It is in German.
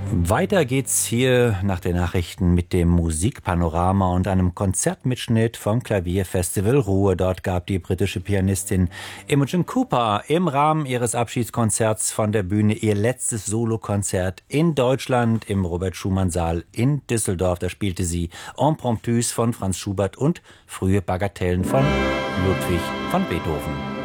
Weiter geht's hier nach den Nachrichten mit dem Musikpanorama und einem Konzertmitschnitt vom Klavierfestival Ruhr. Dort gab die britische Pianistin Imogen Cooper im Rahmen ihres Abschiedskonzerts von der Bühne ihr letztes Solokonzert in Deutschland im Robert-Schumann-Saal in Düsseldorf. Da spielte sie Impromptus von Franz Schubert und frühe Bagatellen von Ludwig van Beethoven.